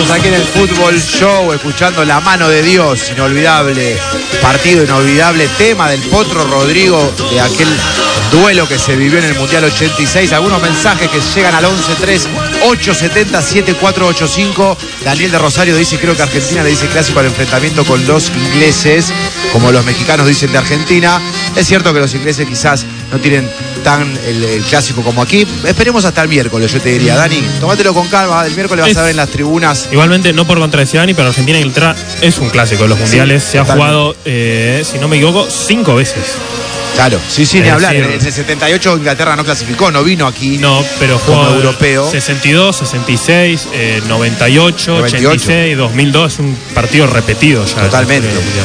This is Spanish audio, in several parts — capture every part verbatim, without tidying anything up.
Estamos aquí en el Fútbol Show, escuchando La Mano de Dios, inolvidable partido, inolvidable tema del Potro Rodrigo, de aquel duelo que se vivió en el Mundial ochenta y seis. Algunos mensajes que llegan al once tres ocho siete cero siete cuatro ocho cinco. Daniel de Rosario dice, creo que Argentina le dice clásico al enfrentamiento con los ingleses, como los mexicanos dicen de Argentina. Es cierto que los ingleses quizás no tienen tan el, el clásico como aquí. Esperemos hasta el miércoles, yo te diría. Dani, tómatelo con calma, el miércoles vas es, a ver en las tribunas. Igualmente, no por contradecir a Dani, pero Argentina e Inglaterra es un clásico de los mundiales. Sí, se totalmente. Ha jugado, eh, si no me equivoco, cinco veces. Claro, sí, sí, ni hablar. En el setenta y ocho Inglaterra no clasificó, no vino aquí. No, pero como jugó europeo. sesenta y dos, sesenta y seis, eh, noventa y ocho, noventa y ocho, ochenta y seis, dos mil dos. Es un partido repetido ya. Totalmente.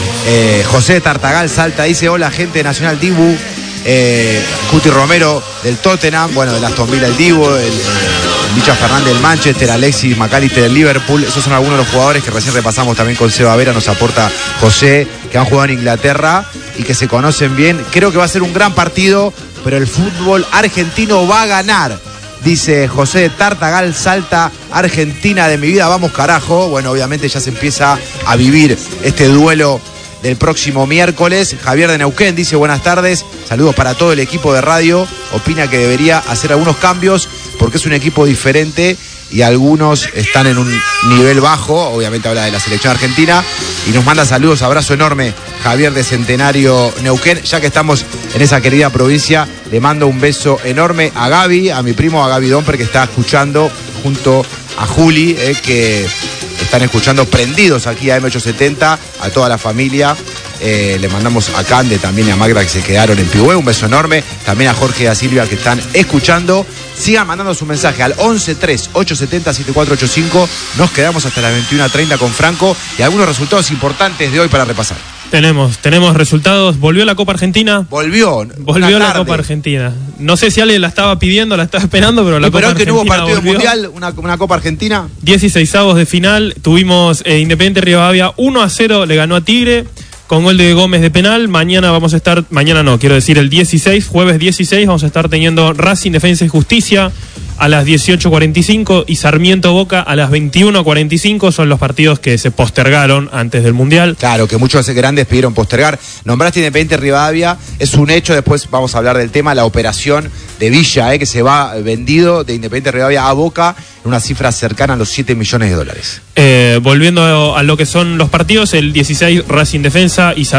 Eh, José Tartagal Salta dice, hola gente de Nacional Dibu. Eh, Cuti Romero del Tottenham, bueno, del Aston Villa el Dibu, el, el Licha Fernández del Manchester, Alexis McAllister del Liverpool. Esos son algunos de los jugadores que recién repasamos también con Seba Vera, nos aporta José, que han jugado en Inglaterra y que se conocen bien. Creo que va a ser un gran partido, pero el fútbol argentino va a ganar, dice José de Tartagal Salta. Argentina de mi vida, vamos carajo. Bueno, obviamente ya se empieza a vivir este duelo del próximo miércoles. Javier de Neuquén dice, buenas tardes, saludos para todo el equipo de radio. Opina que debería hacer algunos cambios porque es un equipo diferente y algunos están en un nivel bajo. Obviamente habla de la selección argentina y nos manda saludos, abrazo enorme Javier de Centenario Neuquén. Ya que estamos en esa querida provincia, le mando un beso enorme a Gaby, a mi primo, a Gaby Domper, que está escuchando junto a Juli, eh, que están escuchando prendidos aquí a M ochocientos setenta, a toda la familia. Eh, le mandamos a Cande también y a Magda, que se quedaron en Pihue, un beso enorme. También a Jorge y a Silvia, que están escuchando. Sigan mandando su mensaje al once tres ocho siete cero siete cuatro ocho cinco. Nos quedamos hasta las veintiuna treinta con Franco y algunos resultados importantes de hoy para repasar. Tenemos, tenemos resultados. Volvió la Copa Argentina. Volvió. Volvió la Copa Argentina. No sé si alguien la estaba pidiendo, la estaba esperando, pero la Copa Argentina. Pero que no hubo partido volvió. mundial, una, una Copa Argentina. dieciseisavos de final. Tuvimos eh, Independiente Rivadavia uno a cero, le ganó a Tigre con gol de Gómez de penal. Mañana vamos a estar, mañana no, quiero decir el dieciséis, jueves dieciséis, vamos a estar teniendo Racing Defensa y Justicia a las dieciocho cuarenta y cinco y Sarmiento Boca a las veintiuno cuarenta y cinco. Son los partidos que se postergaron antes del Mundial. Claro, que muchos grandes pidieron postergar. Nombraste Independiente Rivadavia, es un hecho, después vamos a hablar del tema, la operación de Villa, eh, que se va vendido de Independiente Rivadavia a Boca en una cifra cercana a los siete millones de dólares. Eh, volviendo a lo que son los partidos, el dieciséis Racing Defensa y